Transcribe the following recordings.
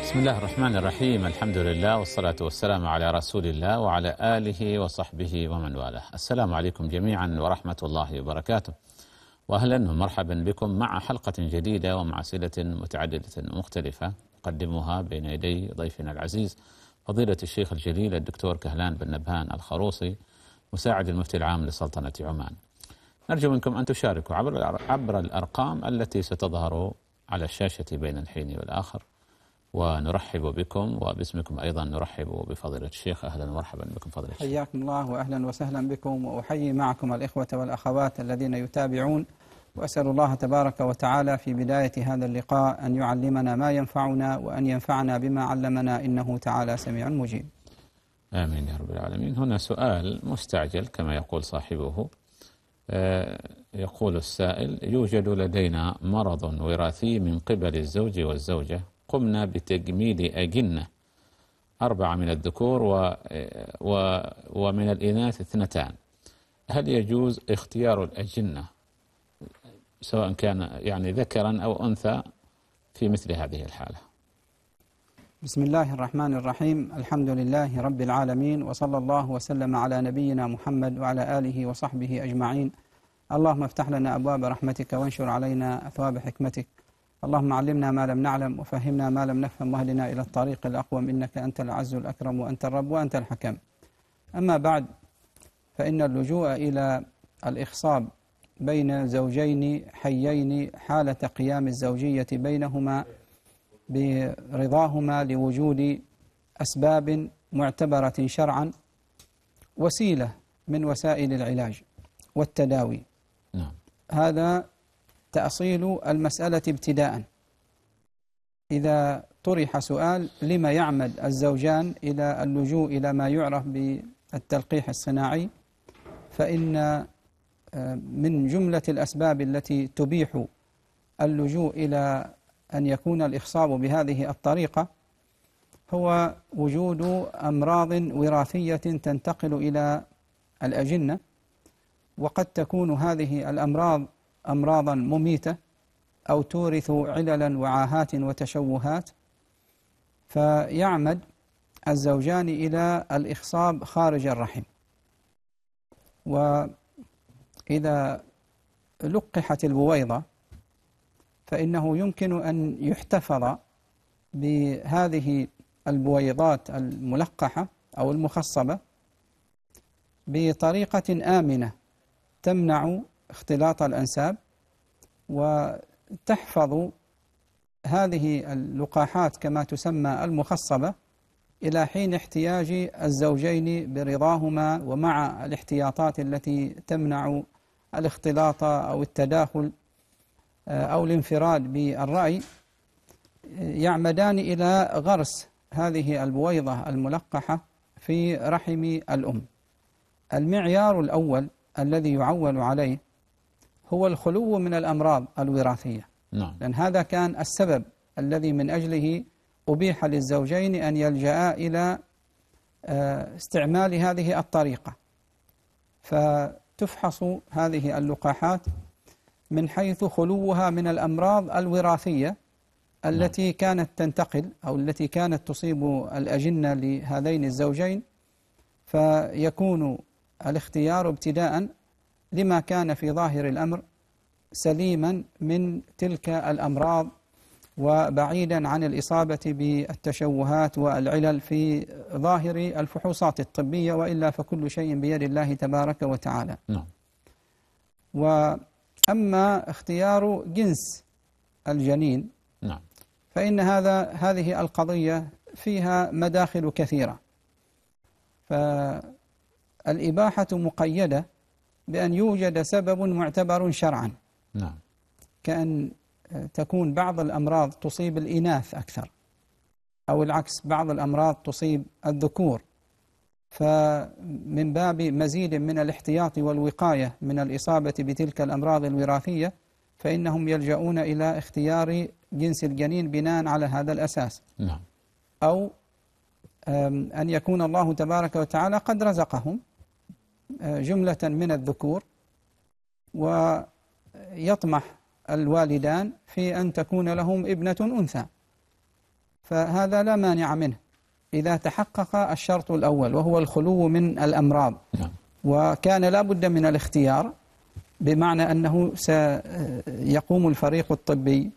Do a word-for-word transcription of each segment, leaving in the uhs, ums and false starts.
بسم الله الرحمن الرحيم. الحمد لله والصلاة والسلام على رسول الله وعلى آله وصحبه ومن والاه. السلام عليكم جميعا ورحمة الله وبركاته، وأهلا ومرحبا بكم مع حلقة جديدة ومع أسئلة متعددة مختلفة نقدمها بين يدي ضيفنا العزيز فضيلة الشيخ الجليل الدكتور كهلان بن نبهان الخروصي مساعد المفتي العام لسلطنة عمان. نرجو منكم أن تشاركوا عبر عبر الأرقام التي ستظهر على الشاشة بين الحين والآخر، ونرحب بكم وباسمكم أيضا نرحب بفضيلة الشيخ. أهلا ومرحبا بكم فضيلة الشيخ. حياكم الله وأهلا وسهلا بكم، وأحيي معكم الإخوة والأخوات الذين يتابعون، وأسأل الله تبارك وتعالى في بداية هذا اللقاء أن يعلمنا ما ينفعنا وأن ينفعنا بما علمنا، إنه تعالى سميع مجيب. آمين يا رب العالمين. هنا سؤال مستعجل كما يقول صاحبه. يقول السائل: يوجد لدينا مرض وراثي من قبل الزوج والزوجة، قمنا بتجميل أجنة أربعة من الذكور و... و... ومن الإناث اثنتان، هل يجوز اختيار الأجنة سواء كان يعني ذكرا أو أنثى في مثل هذه الحالة؟ بسم الله الرحمن الرحيم، الحمد لله رب العالمين، وصلى الله وسلم على نبينا محمد وعلى آله وصحبه أجمعين. اللهم افتح لنا أبواب رحمتك وانشر علينا أثواب حكمتك. اللهم علمنا ما لم نعلم وفهمنا ما لم نفهم واهدنا إلى الطريق الأقوم، إنك أنت الأعز الأكرم وأنت الرب وأنت الحكم. أما بعد، فإن اللجوء إلى الإخصاب بين زوجين حيين حالة قيام الزوجية بينهما برضاهما لوجود أسباب معتبرة شرعا وسيلة من وسائل العلاج والتداوي. نعم. هذا تأصيل المسألة ابتداء. إذا طرح سؤال لما يعمد الزوجان إلى اللجوء إلى ما يعرف بالتلقيح الصناعي، فإن من جملة الأسباب التي تبيح اللجوء إلى أن يكون الإخصاب بهذه الطريقة هو وجود أمراض وراثية تنتقل إلى الأجنة، وقد تكون هذه الأمراض أمراضا مميتة أو تورث عللا وعاهات وتشوهات، فيعمد الزوجان إلى الإخصاب خارج الرحم. وإذا لقحت البويضة فإنه يمكن أن يحتفظ بهذه البويضات الملقحة أو المخصبة بطريقة آمنة تمنع اختلاط الأنساب، وتحفظ هذه اللقاحات كما تسمى المخصبة إلى حين احتياج الزوجين برضاهما، ومع الاحتياطات التي تمنع الاختلاط أو التداخل أو الانفراد بالرأي، يعمدان إلى غرس هذه البويضة الملقحة في رحم الأم. المعيار الأول الذي يعول عليه هو الخلو من الأمراض الوراثية. نعم. لأن هذا كان السبب الذي من أجله أبيح للزوجين أن يلجأ إلى استعمال هذه الطريقة. فتفحص هذه اللقاحات من حيث خلوها من الأمراض الوراثية التي كانت تنتقل أو التي كانت تصيب الأجنة لهذين الزوجين، فيكون الاختيار ابتداء لما كان في ظاهر الأمر سليما من تلك الأمراض وبعيدا عن الإصابة بالتشوهات والعلل في ظاهر الفحوصات الطبية، وإلا فكل شيء بيد الله تبارك وتعالى. نعم. وأما اختيار جنس الجنين، نعم، فإن هذا هذه القضية فيها مداخل كثيرة. فالإباحة مقيدة بأن يوجد سبب معتبر شرعا. نعم. كأن تكون بعض الأمراض تصيب الإناث أكثر، أو العكس بعض الأمراض تصيب الذكور، فمن باب مزيد من الاحتياط والوقاية من الإصابة بتلك الأمراض الوراثية فإنهم يلجؤون إلى اختيار جنس الجنين بناء على هذا الأساس. نعم. أو أن يكون الله تبارك وتعالى قد رزقهم جملة من الذكور، ويطمح الوالدان في أن تكون لهم ابنة أنثى، فهذا لا مانع منه إذا تحقق الشرط الأول وهو الخلو من الأمراض، وكان لا بد من الاختيار، بمعنى أنه سيقوم الفريق الطبي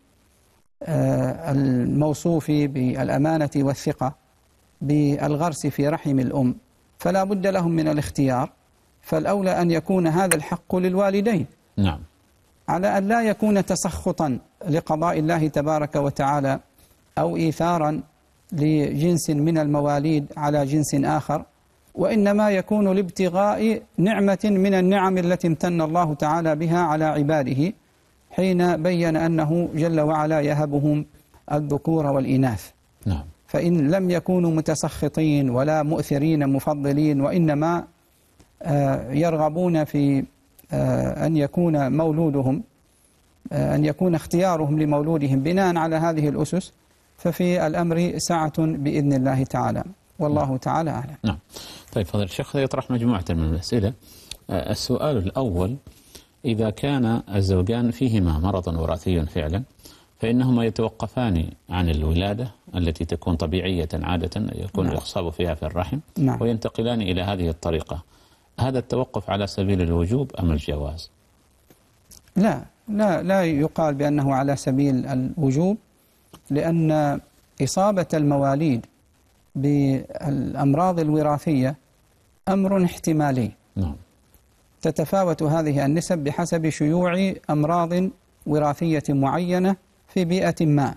الموصوف بالأمانة والثقة بالغرس في رحم الأم، فلا بد لهم من الاختيار، فالأولى أن يكون هذا الحق للوالدين. نعم. على أن لا يكون تسخطا لقضاء الله تبارك وتعالى أو إيثارا لجنس من المواليد على جنس آخر، وإنما يكون لابتغاء نعمة من النعم التي امتن الله تعالى بها على عباده حين بين أنه جل وعلا يهبهم الذكور والإناث. نعم. فإن لم يكونوا متسخطين ولا مؤثرين مفضلين، وإنما يرغبون في أن يكون مولودهم أن يكون اختيارهم لمولودهم بناء على هذه الأسس، ففي الأمر سعة بإذن الله تعالى، والله تعالى أعلم. نعم. طيب فضل الشيخ يطرح مجموعة من الأسئلة. السؤال الأول: إذا كان الزوجان فيهما مرض وراثي فعلا، فإنهما يتوقفان عن الولادة التي تكون طبيعية عادة، يكون نعم. الإخصاب فيها في الرحم، نعم. وينتقلان إلى هذه الطريقة. هذا التوقف على سبيل الوجوب أم الجواز؟ لا لا لا يقال بأنه على سبيل الوجوب، لأن إصابة المواليد بالأمراض الوراثية أمر احتمالي. نعم. تتفاوت هذه النسب بحسب شيوع أمراض وراثية معينة في بيئة ما،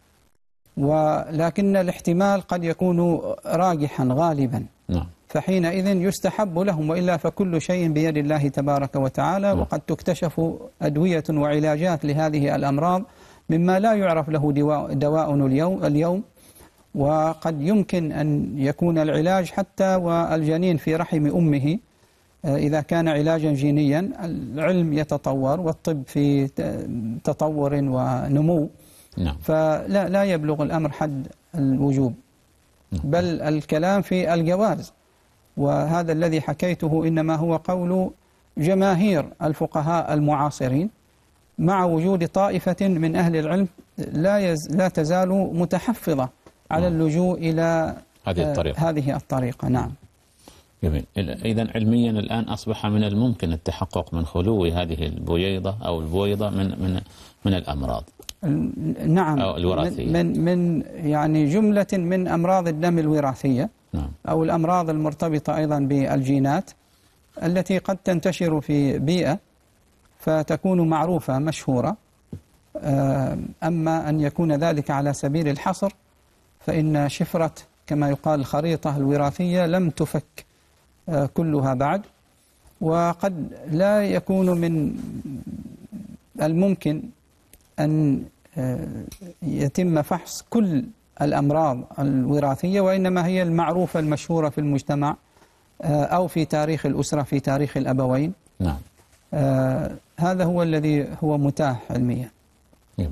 ولكن الاحتمال قد يكون راجحا غالبا. نعم. فحينئذ يستحب لهم، وإلا فكل شيء بيد الله تبارك وتعالى. نعم. وقد تكتشف أدوية وعلاجات لهذه الأمراض مما لا يعرف له دواء اليوم اليوم وقد يمكن أن يكون العلاج حتى والجنين في رحم أمه إذا كان علاجا جينيا. العلم يتطور والطب في تطور ونمو. نعم. فلا لا يبلغ الأمر حد الوجوب، بل الكلام في الجواز، وهذا الذي حكيته إنما هو قول جماهير الفقهاء المعاصرين، مع وجود طائفة من أهل العلم لا يز لا تزال متحفظة على اللجوء إلى هذه الطريقة. هذه الطريقة. نعم. جميل. إذن علميا الآن أصبح من الممكن التحقق من خلو هذه البويضة أو البويضة من من من الأمراض. نعم. أو الوراثية. من من يعني جملة من أمراض الدم الوراثية. نعم. أو الأمراض المرتبطة أيضا بالجينات التي قد تنتشر في بيئة فتكون معروفة مشهورة. أما أن يكون ذلك على سبيل الحصر، فإن شفرة كما يقال الخريطة الوراثية لم تفك كلها بعد، وقد لا يكون من الممكن أن يتم فحص كل الأمراض الوراثية، وإنما هي المعروفة المشهورة في المجتمع أو في تاريخ الأسرة، في تاريخ الأبوين. نعم. آه هذا هو الذي هو متاح علميا. يب.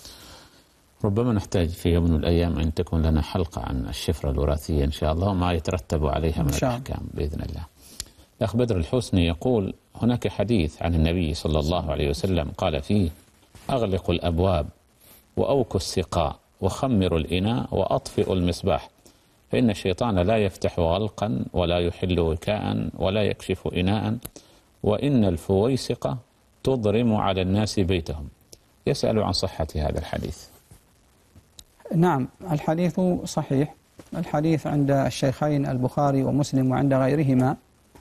ربما نحتاج في يوم من الأيام أن تكون لنا حلقة عن الشفرة الوراثية إن شاء الله وما يترتب عليها من الأحكام بإذن الله. الأخ بدر الحسني يقول: هناك حديث عن النبي صلى الله عليه وسلم قال فيه: أغلقوا الأبواب وأوكوا السقاء وخمروا الإناء وأطفئوا المصباح، فإن الشيطان لا يفتح غلقا ولا يحل وكاء ولا يكشف إناء، وإن الفويسقة تضرم على الناس بيتهم. يسأل عن صحة هذا الحديث. نعم، الحديث صحيح. الحديث عند الشيخين البخاري ومسلم وعند غيرهما،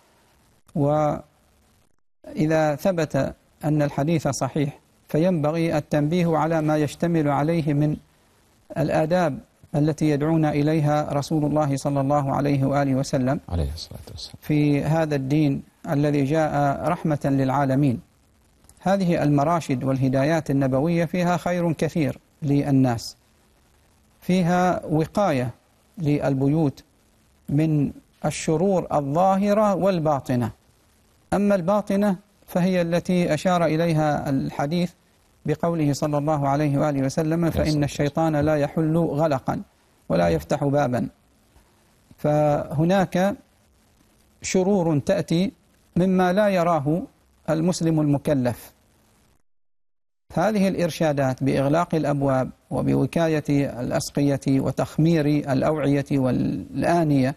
وإذا ثبت أن الحديث صحيح فينبغي التنبيه على ما يشتمل عليه من الآداب التي يدعونا إليها رسول الله صلى الله عليه وآله وسلم عليه الصلاة والسلام في هذا الدين الذي جاء رحمة للعالمين. هذه المراشد والهدايات النبوية فيها خير كثير للناس، فيها وقاية للبيوت من الشرور الظاهرة والباطنة. أما الباطنة فهي التي أشار إليها الحديث بقوله صلى الله عليه وآله وسلم: فإن الشيطان لا يحل غلقا ولا يفتح بابا. فهناك شرور تأتي مما لا يراه المسلم المكلف. هذه الإرشادات بإغلاق الأبواب وبوكاية الأسقية وتخمير الأوعية والآنية،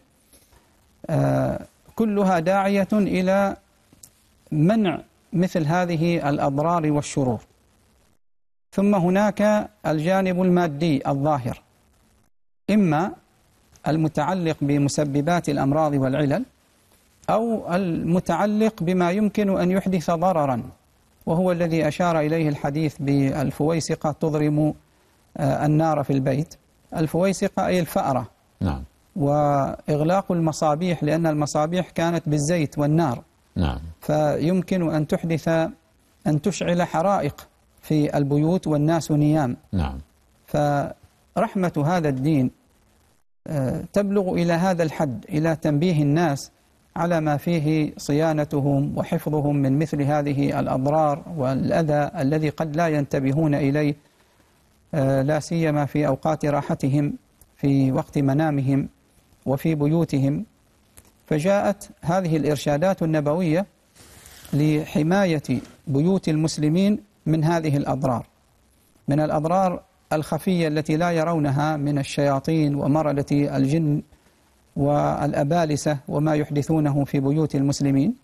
كلها داعية إلى منع مثل هذه الأضرار والشرور. ثم هناك الجانب المادي الظاهر، إما المتعلق بمسببات الأمراض والعلل أو المتعلق بما يمكن أن يحدث ضررا، وهو الذي أشار إليه الحديث بالفويسقة تضرم النار في البيت. الفويسقة أي الفأرة. نعم. وإغلاق المصابيح، لأن المصابيح كانت بالزيت والنار. نعم. فيمكن أن تحدث أن تشعل حرائق في البيوت والناس نيام. نعم. فرحمة هذا الدين تبلغ إلى هذا الحد، إلى تنبيه الناس على ما فيه صيانتهم وحفظهم من مثل هذه الأضرار والأذى الذي قد لا ينتبهون إليه، لا سيما في أوقات راحتهم في وقت منامهم وفي بيوتهم. فجاءت هذه الإرشادات النبوية لحماية بيوت المسلمين من هذه الأضرار، من الأضرار الخفية التي لا يرونها من الشياطين ومردة الجن والأبالسة وما يحدثونه في بيوت المسلمين.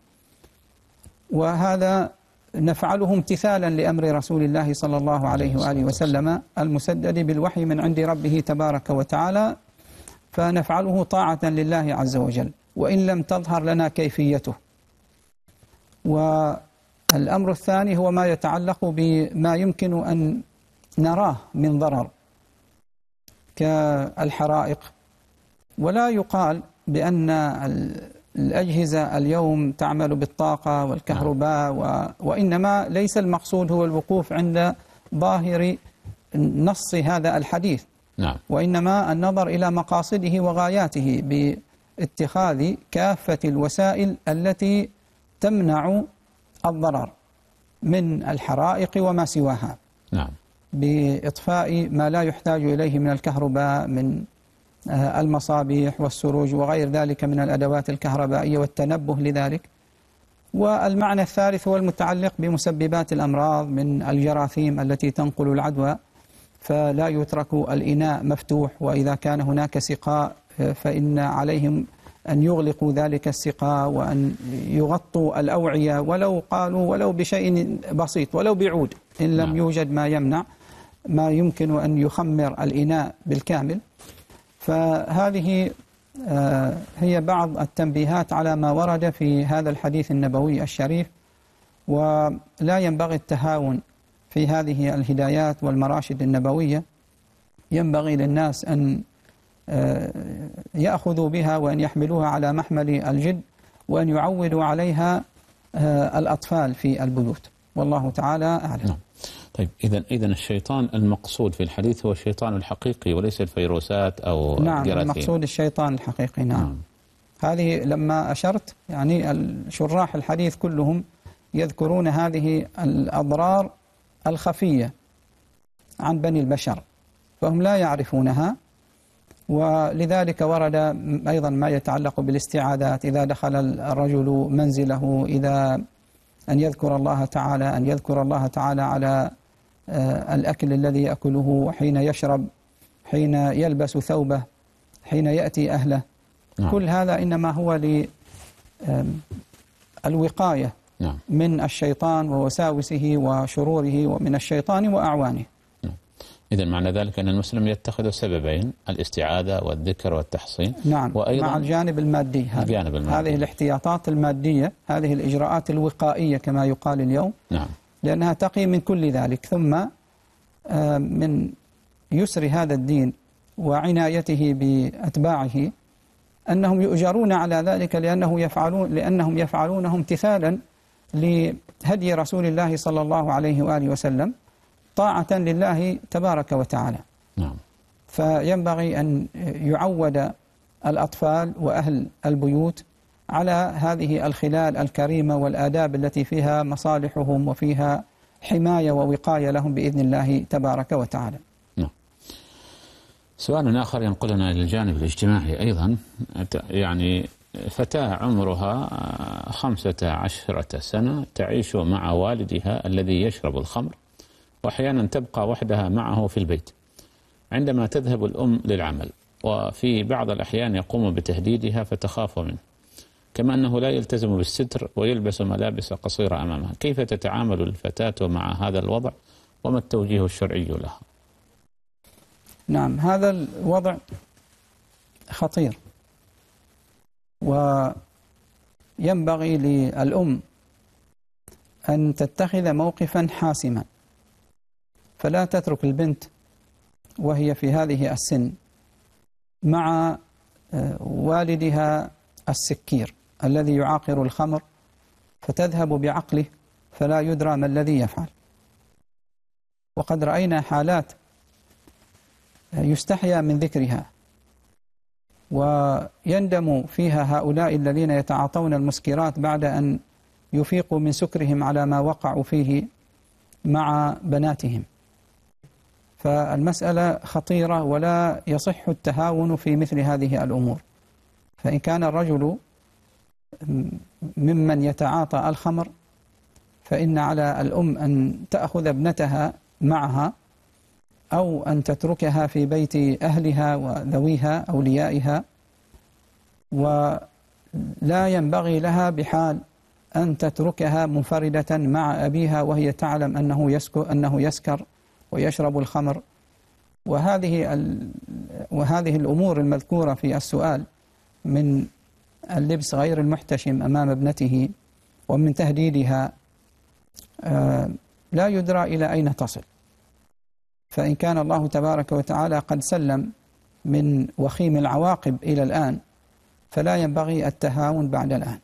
وهذا نفعله امتثالا لأمر رسول الله صلى الله عليه وآله وسلم المسدد بالوحي من عند ربه تبارك وتعالى، فنفعله طاعة لله عز وجل وإن لم تظهر لنا كيفيته. والأمر الثاني هو ما يتعلق بما يمكن أن نراه من ضرر كالحرائق. ولا يقال بأن الأجهزة اليوم تعمل بالطاقة والكهرباء، و... وإنما ليس المقصود هو الوقوف عند ظاهر نص هذا الحديث. نعم. وإنما النظر إلى مقاصده وغاياته باتخاذ كافة الوسائل التي تمنع الضرر من الحرائق وما سواها. نعم. بإطفاء ما لا يحتاج إليه من الكهرباء، من المصابيح والسروج وغير ذلك من الأدوات الكهربائية والتنبه لذلك. والمعنى الثالث هو المتعلق بمسببات الأمراض من الجراثيم التي تنقل العدوى، فلا يترك الإناء مفتوح، وإذا كان هناك سقاء فإن عليهم أن يغلقوا ذلك السقاء وأن يغطوا الأوعية، ولو قالوا ولو بشيء بسيط، ولو بعود، إن لم يوجد ما يمنع ما يمكن أن يخمر الإناء بالكامل. فهذه هي بعض التنبيهات على ما ورد في هذا الحديث النبوي الشريف. ولا ينبغي التهاون في هذه الهدايات والمراشد النبوية، ينبغي للناس أن يأخذوا بها وأن يحملوها على محمل الجد، وأن يعودوا عليها الأطفال في البيوت، والله تعالى أعلم. طيب، إذا إذا الشيطان المقصود في الحديث هو الشيطان الحقيقي وليس الفيروسات أو نعم الجراثيم. المقصود الشيطان الحقيقي. نعم. نعم. هذه لما أشرت يعني الشراح الحديث كلهم يذكرون هذه الأضرار الخفية عن بني البشر، فهم لا يعرفونها. ولذلك ورد أيضا ما يتعلق بالاستعاذات، إذا دخل الرجل منزله، إذا أن يذكر الله تعالى أن يذكر الله تعالى على الأكل الذي يأكله، وحين يشرب، حين يلبس ثوبه، حين يأتي أهله. نعم. كل هذا إنما هو للوقاية نعم. من الشيطان ووساوسه وشروره، ومن الشيطان وأعوانه. نعم. إذن معنى ذلك أن المسلم يتخذ سببين، الاستعاذة والذكر والتحصين. نعم. وأيضا مع الجانب المادي، الجانب المادي. هذه الاحتياطات المادية، هذه الإجراءات الوقائية كما يقال اليوم. نعم. لأنها تقي من كل ذلك. ثم من يسر هذا الدين وعنايته بأتباعه أنهم يؤجرون على ذلك، لأنه يفعلون لأنهم يفعلونه امتثالا لهدي رسول الله صلى الله عليه وآله وسلم، طاعة لله تبارك وتعالى. نعم. فينبغي أن يعود الأطفال وأهل البيوت على هذه الخلال الكريمة والآداب التي فيها مصالحهم وفيها حماية ووقاية لهم بإذن الله تبارك وتعالى. نعم. سؤال آخر ينقلنا إلى الجانب الاجتماعي أيضا. يعني فتاة عمرها خمسة عشرة سنة تعيش مع والدها الذي يشرب الخمر، وأحيانا تبقى وحدها معه في البيت، عندما تذهب الأم للعمل وفي بعض الأحيان يقوم بتهديدها فتخاف منه، كما أنه لا يلتزم بالستر ويلبس ملابس قصيرة أمامها، كيف تتعامل الفتاة مع هذا الوضع وما التوجيه الشرعي لها؟ نعم، هذا الوضع خطير، وينبغي للأم أن تتخذ موقفا حاسما، فلا تترك البنت وهي في هذه السن مع والدها السكير الذي يعاقر الخمر فتذهب بعقله فلا يدرى ما الذي يفعل. وقد رأينا حالات يستحيا من ذكرها ويندم فيها هؤلاء الذين يتعاطون المسكرات بعد أن يفيقوا من سكرهم على ما وقعوا فيه مع بناتهم. فالمسألة خطيرة ولا يصح التهاون في مثل هذه الأمور. فإن كان الرجل ممن يتعاطى الخمر فإن على الأم أن تأخذ ابنتها معها أو أن تتركها في بيت أهلها وذويها أوليائها، ولا ينبغي لها بحال أن تتركها منفردة مع أبيها وهي تعلم أنه يسكر, أنه يسكر ويشرب الخمر. وهذه وهذه الأمور المذكورة في السؤال من اللبس غير المحتشم أمام ابنته ومن تهديدها لا يدرى إلى أين تصل. فإن كان الله تبارك وتعالى قد سلم من وخيم العواقب إلى الآن فلا ينبغي التهاون بعد الآن.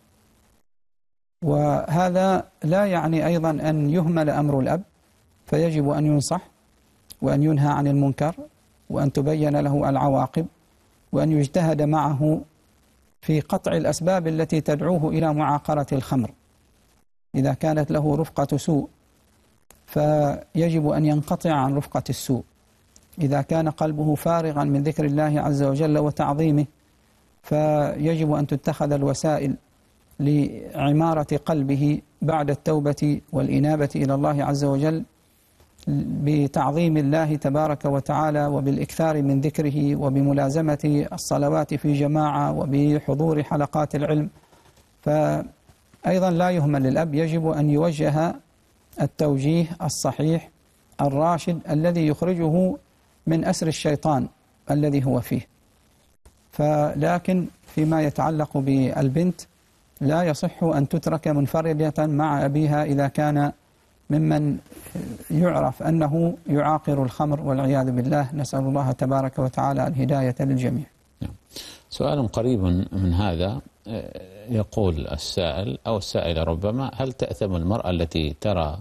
وهذا لا يعني أيضا أن يهمل أمر الأب، فيجب أن ينصح وأن ينهى عن المنكر وأن تبين له العواقب وأن يجتهد معه في قطع الأسباب التي تدعوه إلى معاقرة الخمر. إذا كانت له رفقة سوء فيجب أن ينقطع عن رفقة السوء. إذا كان قلبه فارغا من ذكر الله عز وجل وتعظيمه فيجب أن تتخذ الوسائل لعمارة قلبه بعد التوبة والإنابة إلى الله عز وجل بتعظيم الله تبارك وتعالى وبالإكثار من ذكره وبملازمة الصلوات في جماعة وبحضور حلقات العلم. فأيضا لا يهمل للأب، يجب أن يوجه التوجيه الصحيح الراشد الذي يخرجه من أسر الشيطان الذي هو فيه. فلكن فيما يتعلق بالبنت لا يصح أن تترك منفردة مع أبيها إذا كان ممن يعرف أنه يعاقر الخمر والعياذ بالله. نسأل الله تبارك وتعالى الهداية للجميع. سؤال قريب من هذا، يقول السائل أو السائلة ربما: هل تأثم المرأة التي ترى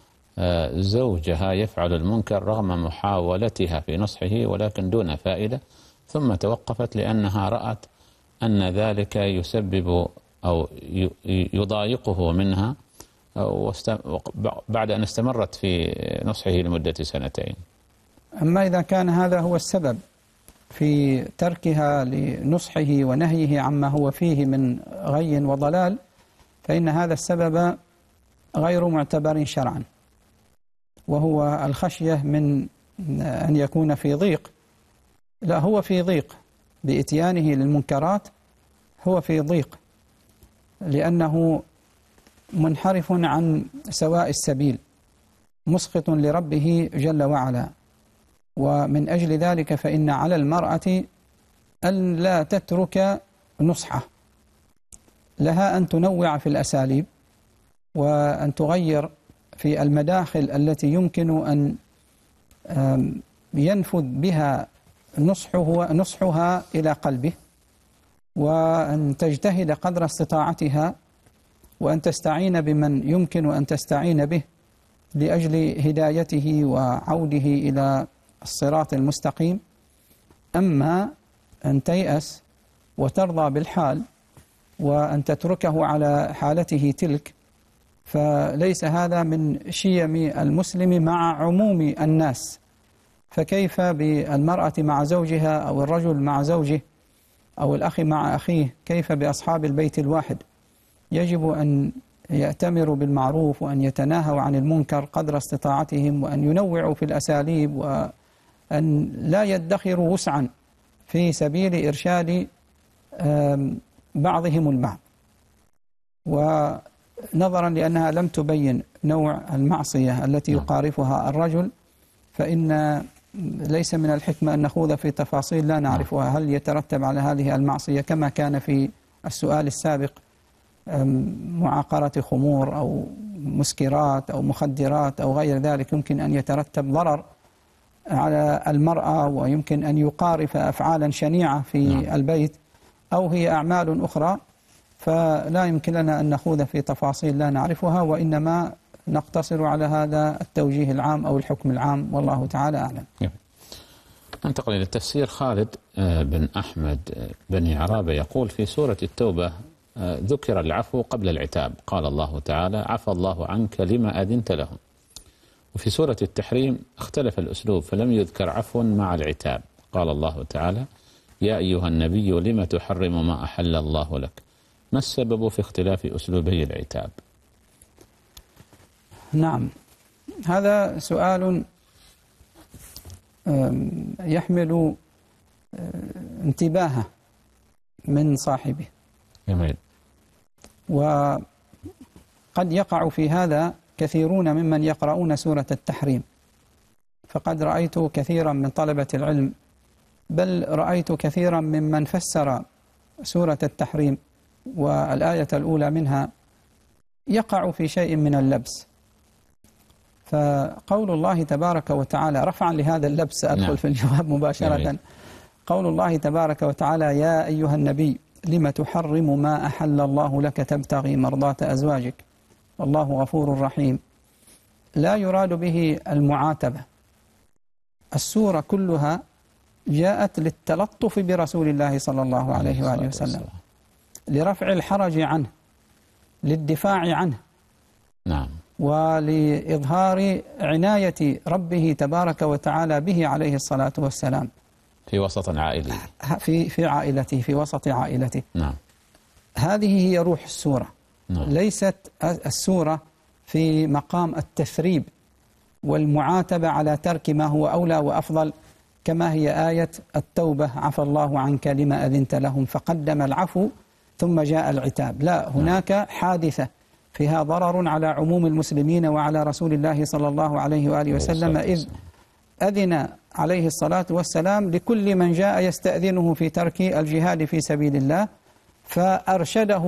زوجها يفعل المنكر رغم محاولتها في نصحه ولكن دون فائدة، ثم توقفت لأنها رأت أن ذلك يسبب أو يضايقه منها بعد أن استمرت في نصحه لمدة سنتين؟ أما إذا كان هذا هو السبب في تركها لنصحه ونهيه عما هو فيه من غي وضلال فإن هذا السبب غير معتبر شرعا، وهو الخشية من أن يكون في ضيق. لا، هو في ضيق بإتيانه للمنكرات، هو في ضيق لأنه منحرف عن سواء السبيل، مسخط لربه جل وعلا. ومن أجل ذلك فإن على المرأة أن لا تترك نصحه، لها أن تنوع في الأساليب وأن تغير في المداخل التي يمكن أن ينفذ بها نصحه نصحها إلى قلبه، وأن تجتهد قدر استطاعتها، وأن تستعين بمن يمكن أن تستعين به لأجل هدايته وعوده إلى الصراط المستقيم. أما أن تيأس وترضى بالحال وأن تتركه على حالته تلك فليس هذا من شيم المسلم مع عموم الناس. فكيف بالمرأة مع زوجها أو الرجل مع زوجه أو الأخ مع أخيه؟ كيف بأصحاب البيت الواحد؟ يجب أن يأتمروا بالمعروف وأن يتناهوا عن المنكر قدر استطاعتهم، وأن ينوعوا في الأساليب أن لا يدخروا وسعا في سبيل إرشاد بعضهم البعض. ونظرا لأنها لم تبين نوع المعصية التي يقارفها الرجل، فإن ليس من الحكمة أن نخوض في تفاصيل لا نعرفها. هل يترتب على هذه المعصية كما كان في السؤال السابق معاقرة خمور أو مسكرات أو مخدرات أو غير ذلك، يمكن أن يترتب ضرر على المرأة ويمكن أن يقارف أفعالا شنيعة في البيت، أو هي أعمال أخرى، فلا يمكن لنا أن نخوض في تفاصيل لا نعرفها، وإنما نقتصر على هذا التوجيه العام أو الحكم العام، والله تعالى أعلم. ننتقل إلى التفسير. خالد بن أحمد بن عرابة يقول: في سورة التوبة ذكر العفو قبل العتاب، قال الله تعالى: عفى الله عنك لما أذنت لهم. وفي سورة التحريم اختلف الأسلوب فلم يذكر عفو مع العتاب، قال الله تعالى: يا أيها النبي لم تحرم ما أحل الله لك. ما السبب في اختلاف أسلوبي العتاب؟ نعم، هذا سؤال يحمل انتباهه من صاحبه. جميل. وقد يقع في هذا كثيرون ممن يقرؤون سورة التحريم، فقد رأيت كثيرا من طلبة العلم، بل رأيت كثيرا ممن فسر سورة التحريم والآية الأولى منها يقع في شيء من اللبس. فقول الله تبارك وتعالى، رفعا لهذا اللبس أدخل نعم. في الجواب مباشرة. جميل. قول الله تبارك وتعالى: يا أيها النبي لم تحرم ما أحل الله لك تبتغي مرضات أزواجك والله غفور رحيم، لا يراد به المعاتبة. السورة كلها جاءت للتلطف برسول الله صلى الله عليه وآله وسلم، لرفع الحرج عنه، للدفاع عنه، نعم، ولإظهار عناية ربه تبارك وتعالى به عليه الصلاة والسلام في وسط عائلته، في في عائلته في وسط عائلته. نعم. هذه هي روح السورة. نعم. ليست السورة في مقام التثريب والمعاتبة على ترك ما هو أولى وأفضل، كما هي آية التوبة: عفى الله عنك لما أذنت لهم، فقدم العفو ثم جاء العتاب. لا، هناك نعم. حادثة فيها ضرر على عموم المسلمين وعلى رسول الله صلى الله عليه وآله وسلم، إذ أذن عليه الصلاة والسلام لكل من جاء يستأذنه في ترك الجهاد في سبيل الله، فأرشده